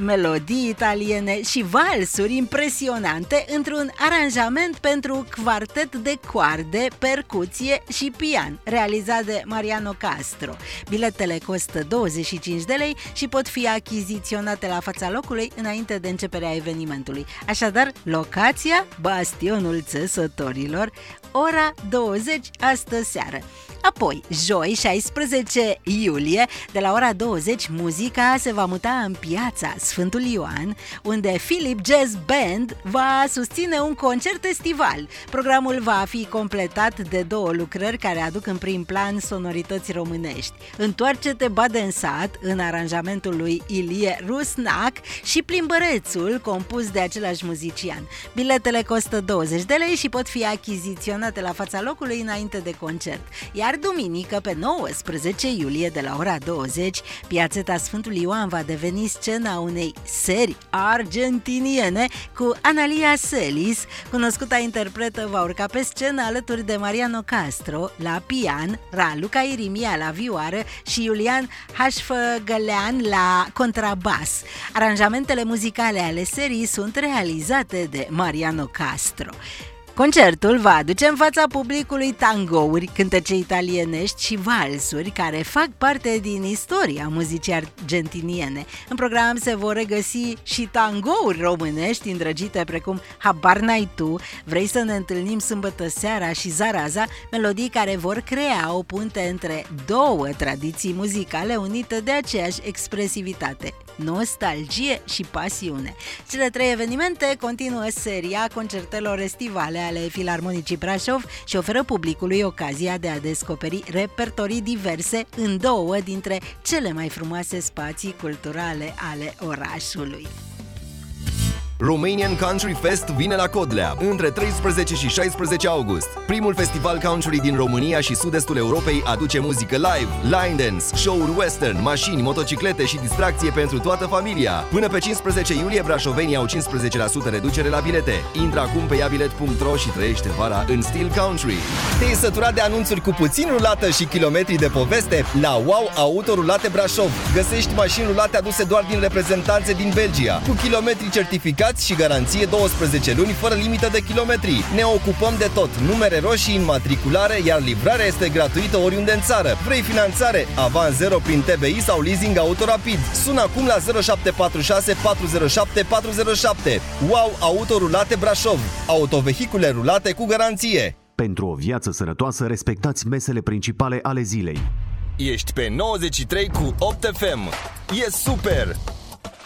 melodii italiene și valsuri impresionante într-un aranjament pentru quartet de coarde, percuție și pian, realizat de Mariano Castro. Biletele costă 25 de lei și pot fi achiziționate la fața locului înainte de începerea evenimentului. Așadar, locația, Bastionul Țesătorilor, ora 20 astă seară. Apoi, joi, 16 iulie, de la ora 20, muzica se va muta în piața Sfântul Ioan, unde Philip Jazz Band va susține un concert estival. Programul va fi completat de două lucrări care aduc în prim plan sonorități românești: Întoarce-te bade în sat, în aranjamentul lui Ilie Rusnac, și Plimbărețul, compus de același muzician. Biletele costă 20 de lei și pot fi achiziționate la fața locului înainte de concert. Iar duminică, pe 19 iulie, de la ora 20, Piațeta Sfântul Ioan va deveni scena unei serii argentiniene cu Analia Selis. Cunoscuta interpretă va urca pe scenă alături de Mariano Castro la pian, Raluca Irimia la vioară și Iulian Hașfăgălean la contrabas. Aranjamentele muzicale ale serii sunt realizate de Mariano Castro. Concertul va aduce în fața publicului tangouri, cântece italienești și valsuri care fac parte din istoria muzicii argentiniene. În program se vor regăsi și tangouri românești îndrăgite precum Habar N-ai Tu, Vrei să ne întâlnim sâmbătă seara și Zaraza, melodii care vor crea o punte între două tradiții muzicale unite de aceeași expresivitate: nostalgie și pasiune. Cele trei evenimente continuă seria concertelor estivale ale Filarmonicii Brașov și oferă publicului ocazia de a descoperi repertorii diverse în două dintre cele mai frumoase spații culturale ale orașului. Romanian Country Fest vine la Codlea între 13 și 16 august. Primul festival country din România și sud-estul Europei aduce muzică live, line dance, show-uri western, mașini, motociclete și distracție pentru toată familia. Până pe 15 iulie, brașovenii au 15% reducere la bilete. Intră acum pe iabilet.ro și trăiește vara în stil country. Te-ai săturat de anunțuri cu puțin rulată și kilometri de poveste? La Wow Auto Rulate Brașov găsești mașini rulate aduse doar din reprezentanțe din Belgia, cu kilometri certificați și garanție 12 luni fără limită de kilometri. Ne ocupăm de tot, numere roșii, înmatriculare, iar livrarea este gratuită oriunde în țară. Vrei finanțare? Avans 0 prin TBI sau leasing auto rapid? Sună acum la 0746 407 407. Wow Auto Rulate Brașov. Autovehicule rulate cu garanție. Pentru o viață sănătoasă, respectați mesele principale ale zilei. Ești pe 93 cu 8 FM. E super!